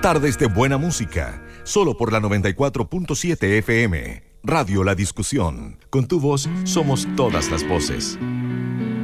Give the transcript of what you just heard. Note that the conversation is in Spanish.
Tardes de buena música, solo por la 94.7 FM. Radio La Discusión. Con tu voz somos todas las voces.